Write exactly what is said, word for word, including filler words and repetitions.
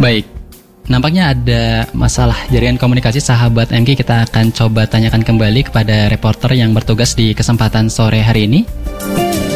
Baik, nampaknya ada masalah jaringan komunikasi sahabat M K. Kita akan coba tanyakan kembali kepada reporter yang bertugas di kesempatan sore hari ini.